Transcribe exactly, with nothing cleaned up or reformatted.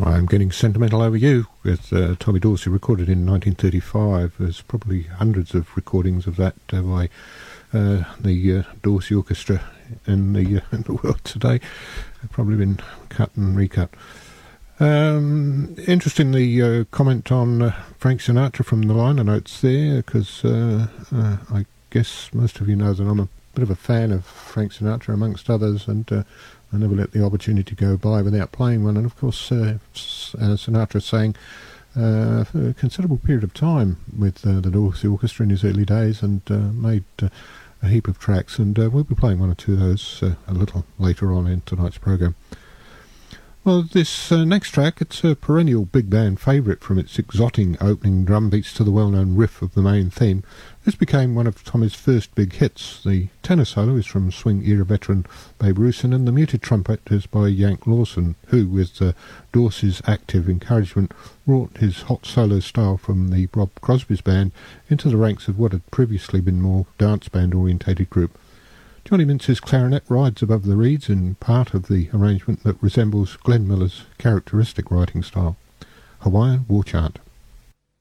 I'm Getting Sentimental Over You with uh, Tommy Dorsey, recorded in nineteen thirty-five. There's probably hundreds of recordings of that uh, by uh, the uh, Dorsey Orchestra in the, uh, in the world today. They've probably been cut and recut. Um, interesting, the uh, comment on uh, Frank Sinatra from the liner notes there, because uh, uh, I guess most of you know that I'm a bit of a fan of Frank Sinatra, amongst others, and uh, I never let the opportunity go by without playing one. And of course, uh, uh, Sinatra sang uh, for a considerable period of time with uh, the Dorsey Orchestra in his early days, and uh, made uh, a heap of tracks, and uh, we'll be playing one or two of those uh, a little later on in tonight's programme. Well, this uh, next track, it's a perennial big band favourite from its exotic opening drum beats to the well-known riff of the main theme. This became one of Tommy's first big hits. The tenor solo is from swing-era veteran Babe Rusin, and the muted trumpet is by Yank Lawson, who, with uh, Dorsey's active encouragement, brought his hot solo style from the Bob Crosby's band into the ranks of what had previously been more dance band-orientated group. Johnny Mintz's clarinet rides above the reeds in part of the arrangement that resembles Glenn Miller's characteristic writing style. Hawaiian War Chant.